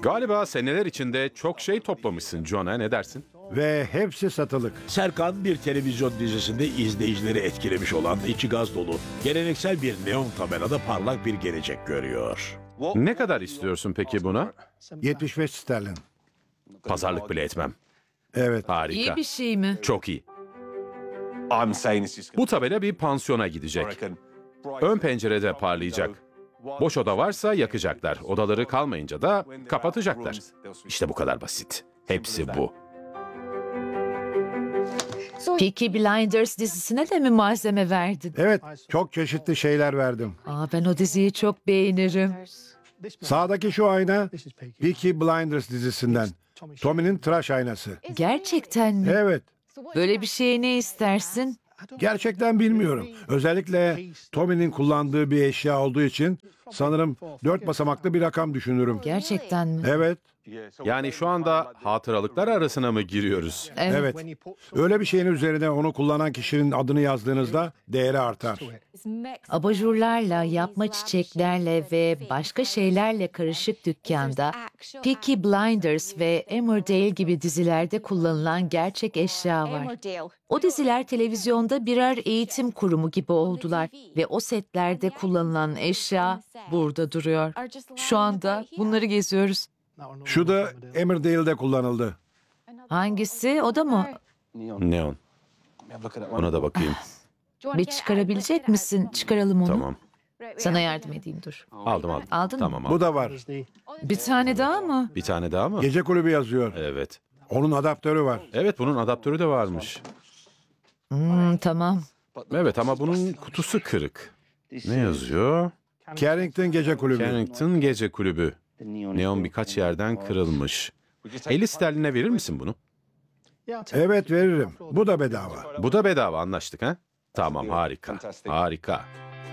Galiba seneler içinde çok şey toplamışsın John'a, ne dersin? Ve hepsi satılık. Serkan bir televizyon dizisinde izleyicileri etkilemiş olan içi gaz dolu, geleneksel bir neon tabelada parlak bir gelecek görüyor. Ne kadar istiyorsun peki buna? 75 sterlin. Pazarlık bile etmem. Evet. Harika. İyi bir şey mi? Çok iyi. Bu tabela bir pansiyona gidecek. Ön pencerede parlayacak. Boş oda varsa yakacaklar. Odaları kalmayınca da kapatacaklar. İşte bu kadar basit. Hepsi bu. Peaky Blinders dizisine de mi malzeme verdin? Evet, çok çeşitli şeyler verdim. Ben o diziyi çok beğenirim. Sağdaki şu ayna Peaky Blinders dizisinden. Tommy'nin tıraş aynası. Gerçekten mi? Evet. Böyle bir şeye ne istersin? Gerçekten bilmiyorum. Özellikle Tommy'nin kullandığı bir eşya olduğu için sanırım 4 basamaklı bir rakam düşünürüm. Gerçekten mi? Evet, Yani şu anda hatıralıklar arasına mı giriyoruz? evet. Öyle bir şeyin üzerine onu kullanan kişinin adını yazdığınızda değeri artar. Abajurlarla, yapma çiçeklerle ve başka şeylerle karışık dükkanda Peaky Blinders ve Emmerdale gibi dizilerde kullanılan gerçek eşya var. O diziler televizyonda birer eğitim kurumu gibi oldular ve o setlerde kullanılan eşya burada duruyor. Şu anda bunları geziyoruz. Şu da Emmerdale'de kullanıldı. Hangisi? O da mı? Neon. Ona da bakayım. Bir çıkarabilecek misin? Çıkaralım onu. Tamam. Sana yardım edeyim, dur. Aldım. Aldın mı? Tamam Bu aldım. da var. Bir tane daha mı? Bir tane daha mı? Gece kulübü yazıyor. Evet. Onun adaptörü var. Evet, bunun adaptörü de varmış. Tamam. Evet ama bunun kutusu kırık. Ne yazıyor? Carrington Gece Kulübü. Carrington Gece Kulübü. Neon birkaç yerden kırılmış. 50 sterline verir misin bunu? Evet, veririm. Bu da bedava. Bu da bedava, anlaştık ha? Tamam, harika. Harika.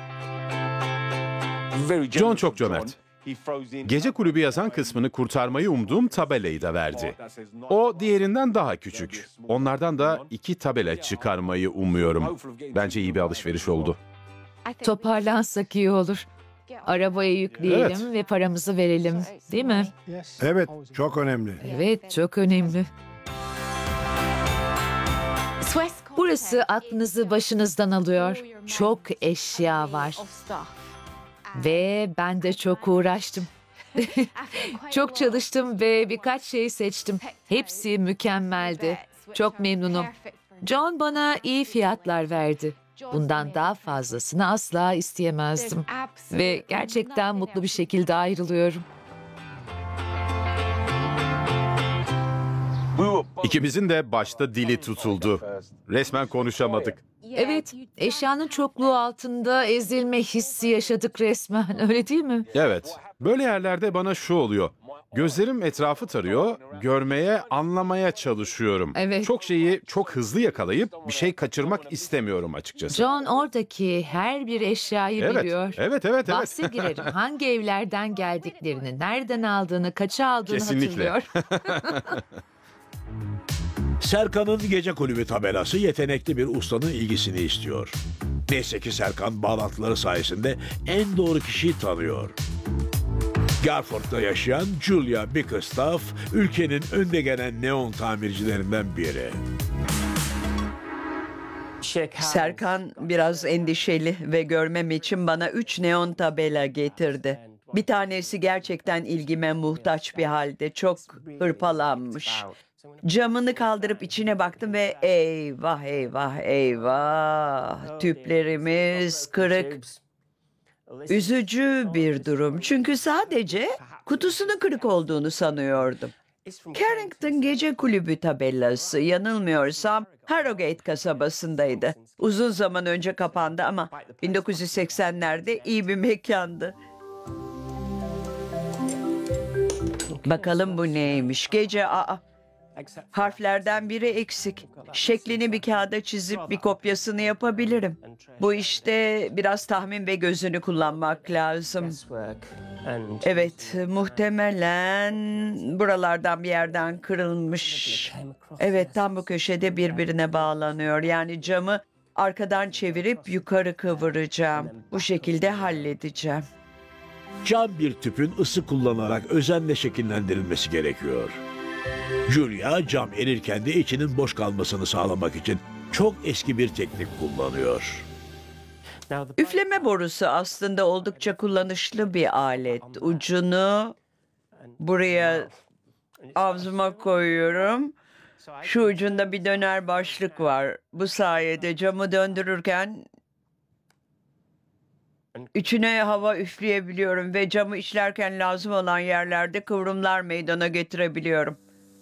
John çok cömert. Gece kulübü yazan kısmını kurtarmayı umduğum tabelayı da verdi. O diğerinden daha küçük. Onlardan da 2 tabela çıkarmayı umuyorum. Bence iyi bir alışveriş oldu. Toparlansak iyi olur. Arabaya yükleyelim Evet. ve paramızı verelim, değil mi? Evet, çok önemli. Evet, çok önemli. Burası aklınızı başınızdan alıyor. Çok eşya var. Ve ben de çok uğraştım. Çok çalıştım ve birkaç şey seçtim. Hepsi mükemmeldi. Çok memnunum. John bana iyi fiyatlar verdi. Bundan daha fazlasını asla isteyemezdim. Ve gerçekten mutlu bir şekilde ayrılıyorum. İkimizin de başta dili tutuldu. Resmen konuşamadık. Evet, eşyanın çokluğu altında ezilme hissi yaşadık resmen, öyle değil mi? Evet, böyle yerlerde bana şu oluyor. Gözlerim etrafı tarıyor, görmeye, anlamaya çalışıyorum. Evet. Çok şeyi çok hızlı yakalayıp bir şey kaçırmak istemiyorum açıkçası. John oradaki her bir eşyayı Evet, biliyor. evet. Bahse girerim. Hangi evlerden geldiklerini, nereden aldığını, kaça aldığını Kesinlikle. hatırlıyor. Serkan'ın gece kulübü tabelası yetenekli bir ustanın ilgisini istiyor. Neyse ki Serkan bağlantıları sayesinde en doğru kişiyi tanıyor. Garford'da yaşayan Julia Bickerstaff, ülkenin önde gelen neon tamircilerinden biri. Serkan biraz endişeli ve görmem için bana 3 neon tabela getirdi. Bir tanesi gerçekten ilgime muhtaç bir halde, çok hırpalanmış. Camını kaldırıp içine baktım ve eyvah eyvah eyvah, tüplerimiz kırık. Üzücü bir durum çünkü sadece kutusunun kırık olduğunu sanıyordum. Carrington Gece Kulübü tabelası yanılmıyorsam Harrogate kasabasındaydı. Uzun zaman önce kapandı ama 1980'lerde iyi bir mekandı. Bakalım bu neymiş? Gece harflerden biri eksik. Şeklini bir kağıda çizip bir kopyasını yapabilirim. Bu işte biraz tahmin ve gözünü kullanmak lazım. Evet, muhtemelen buralardan bir yerden kırılmış. Evet, tam bu köşede birbirine bağlanıyor. Yani camı arkadan çevirip yukarı kıvıracağım. Bu şekilde halledeceğim. cam bir tüpün ısı kullanarak özenle şekillendirilmesi gerekiyor. Julia cam erirken de içinin boş kalmasını sağlamak için çok eski bir teknik kullanıyor. Üfleme borusu aslında oldukça kullanışlı bir alet. Ucunu buraya ağzıma koyuyorum. Şu ucunda bir döner başlık var. Bu sayede camı döndürürken içine hava üfleyebiliyorum ve camı işlerken lazım olan yerlerde kıvrımlar meydana getirebiliyorum.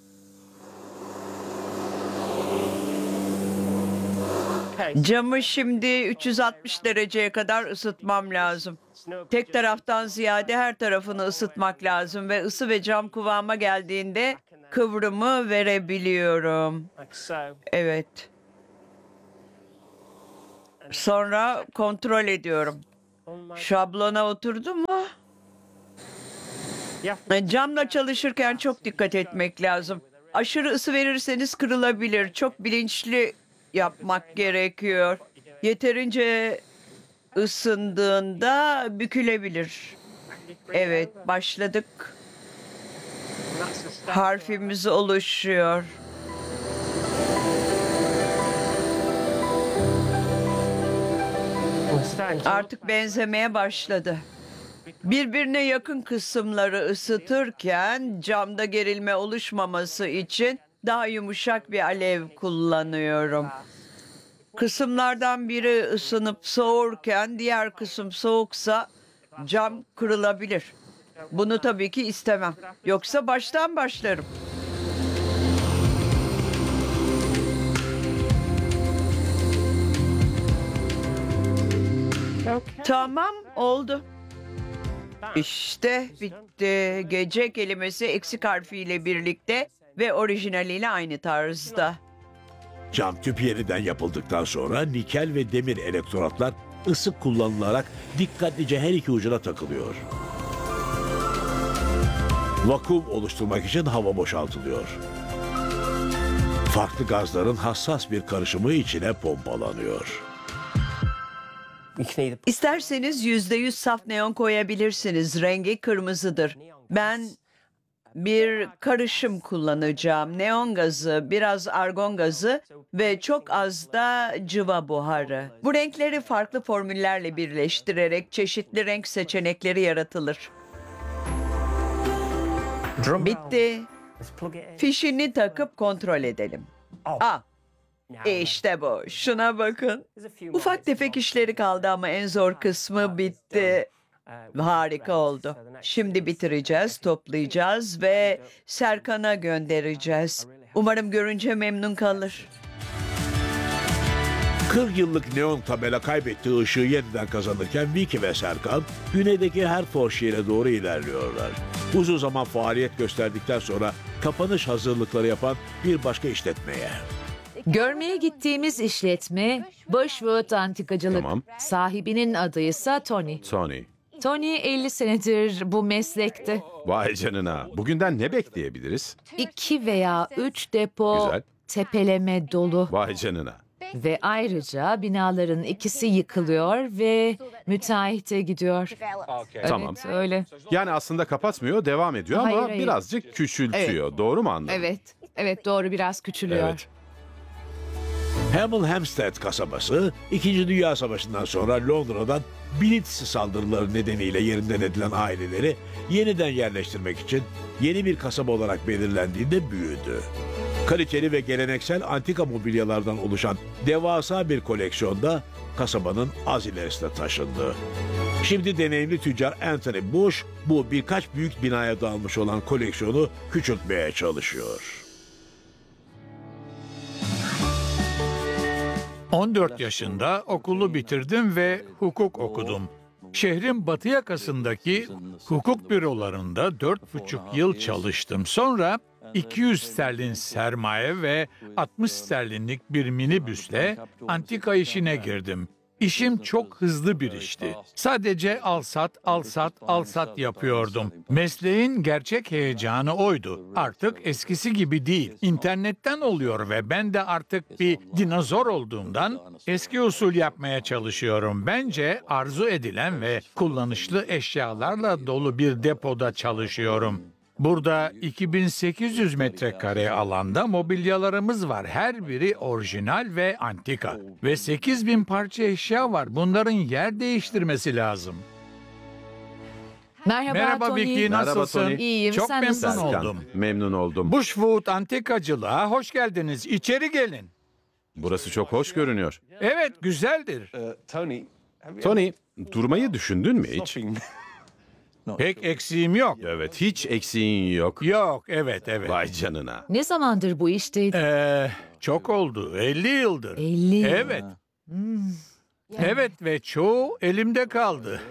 Camı şimdi 360 dereceye kadar ısıtmam lazım. Tek taraftan ziyade her tarafını ısıtmak lazım ve ısı ve cam kıvama geldiğinde kıvrımı verebiliyorum. Evet. Sonra kontrol ediyorum. Şablona oturdu mu? Camla çalışırken çok dikkat etmek lazım. Aşırı ısı verirseniz kırılabilir. Çok bilinçli yapmak gerekiyor. Yeterince ısındığında bükülebilir. Evet, başladık. Harfimiz oluşuyor. Artık benzemeye başladı. Birbirine yakın kısımları ısıtırken camda gerilme oluşmaması için daha yumuşak bir alev kullanıyorum. Kısımlardan biri ısınıp soğurken diğer kısım soğuksa cam kırılabilir. Bunu tabii ki istemem. Yoksa baştan başlarım. Tamam, oldu. İşte bitti. Gece kelimesi eksik harfiyle birlikte ve orijinaliyle aynı tarzda. Cam tüp yeniden yapıldıktan sonra nikel ve demir elektrotlar ısı kullanılarak dikkatlice her iki ucuna takılıyor. Vakum oluşturmak için hava boşaltılıyor. Farklı gazların hassas bir karışımı içine pompalanıyor. İsterseniz %100 saf neon koyabilirsiniz. Rengi kırmızıdır. Ben bir karışım kullanacağım. Neon gazı, biraz argon gazı ve çok az da cıva buharı. Bu renkleri farklı formüllerle birleştirerek çeşitli renk seçenekleri yaratılır. Bitti. Fişini takıp kontrol edelim. İşte bu. Şuna bakın. Ufak tefek işleri kaldı ama en zor kısmı bitti. Harika oldu. Şimdi bitireceğiz, toplayacağız ve Serkan'a göndereceğiz. Umarım görünce memnun kalır. 40 yıllık neon tabela kaybettiği ışığı yeniden kazanırken Vicky ve Serkan güneydeki Hertfordshire'e doğru ilerliyorlar. Uzun zaman faaliyet gösterdikten sonra kapanış hazırlıkları yapan bir başka işletmeye. Görmeye gittiğimiz işletme Bushwood Antikacılık. Tamam. Sahibinin adı ise Tony. Tony. Tony 50 senedir bu meslekte. Vay canına. Bugünden ne bekleyebiliriz? 2 veya 3 depo Güzel. tepeleme dolu. Vay canına. Ve ayrıca binaların ikisi yıkılıyor ve müteahhite gidiyor. Tamam. Evet, öyle. Yani aslında kapatmıyor, devam ediyor Hayır, ama hayır. birazcık küçültüyor. Doğru mu anladım? Evet. Evet, doğru, biraz küçülüyor. Evet. Hemel Hempstead kasabası, 2. Dünya Savaşı'ndan sonra Londra'dan Blitz saldırıları nedeniyle yerinden edilen aileleri yeniden yerleştirmek için yeni bir kasaba olarak belirlendiğinde büyüdü. Kaliteli ve geleneksel antika mobilyalardan oluşan devasa bir koleksiyonda kasabanın az ilerisine taşındı. Şimdi deneyimli tüccar Anthony Bush bu birkaç büyük binaya dağılmış olan koleksiyonu küçültmeye çalışıyor. 14 yaşında okulu bitirdim ve hukuk okudum. Şehrin batı yakasındaki hukuk bürolarında 4,5 yıl çalıştım. Sonra 200 sterlin sermaye ve 60 sterlinlik bir minibüsle antika işine girdim. İşim çok hızlı bir işti. Sadece al sat, al sat, al sat yapıyordum. Mesleğin gerçek heyecanı oydu. Artık eskisi gibi değil. İnternetten oluyor ve ben de artık bir dinozor olduğumdan eski usul yapmaya çalışıyorum. Bence arzu edilen ve kullanışlı eşyalarla dolu bir depoda çalışıyorum. Burada 2800 metrekare alanda mobilyalarımız var. Her biri orijinal ve antika. Ve 8000 parça eşya var. Bunların yer değiştirmesi lazım. Merhaba, Tony. Vicky, nasılsın? Tony. İyiyim, Çok sen memnun nasılsın? oldum. Memnun oldum. Bushwood Antikacılığa hoş geldiniz. İçeri gelin. Burası çok hoş görünüyor. Evet, güzeldir. Tony, durmayı düşündün mü hiç? Pek eksiğim yok. Evet, hiç eksiğin yok. Yok, evet. Vay canına. Ne zamandır bu işteydin? Çok oldu. 50 yıldır. 50 yıl. Evet. Evet ve çoğu elimde kaldı.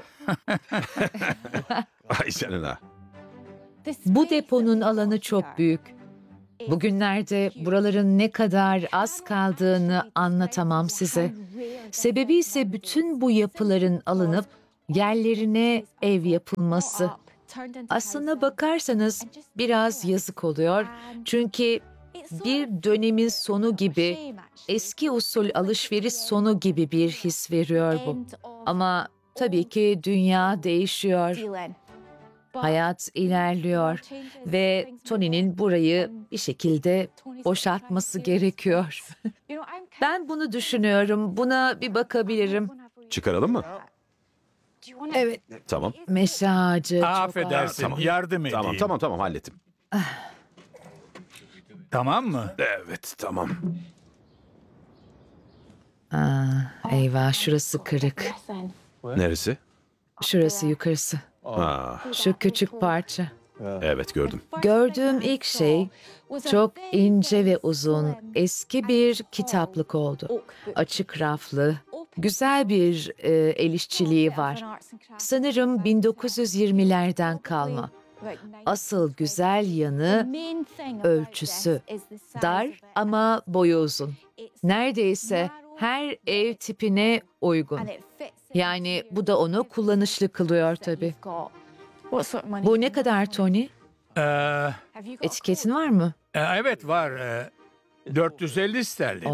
Vay canına. Bu deponun alanı çok büyük. Bugünlerde buraların ne kadar az kaldığını anlatamam size. Sebebi ise bütün bu yapıların alınıp yerlerine ev yapılması. Aslına bakarsanız biraz yazık oluyor. Çünkü bir dönemin sonu gibi, eski usul alışveriş sonu gibi bir his veriyor bu. Ama tabii ki dünya değişiyor. Hayat ilerliyor ve Tony'nin burayı bir şekilde boşaltması gerekiyor. Ben bunu düşünüyorum. Buna bir bakabilirim. Çıkaralım mı? Evet. Tamam. Meşe ağacı çok ağır. Affedersin, Tamam. yardım edeyim. Tamam hallettim. Tamam mı? Evet, tamam. Eyvah, şurası kırık. Neresi? Şurası yukarısı. Şu küçük parça. Evet, gördüm. Gördüğüm ilk şey çok ince ve uzun, eski bir kitaplık oldu. Açık raflı, güzel bir el işçiliği var. Sanırım 1920'lerden kalma. Asıl güzel yanı ölçüsü. Dar ama boyu uzun. Neredeyse her ev tipine uygun. Yani bu da onu kullanışlı kılıyor tabii. Bu ne kadar Tony? Etiketin var mı? Evet var. 450 sterlin.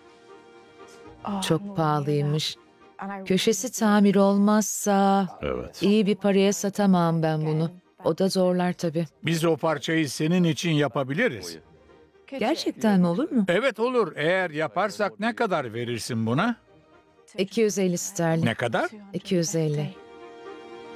Çok pahalıymış. Köşesi tamir olmazsa Evet. iyi bir paraya satamam ben bunu. O da zorlar tabii. Biz o parçayı senin için yapabiliriz. Gerçekten mi, olur mu? Evet olur. Eğer yaparsak ne kadar verirsin buna? 250 sterlin. Ne kadar? 250.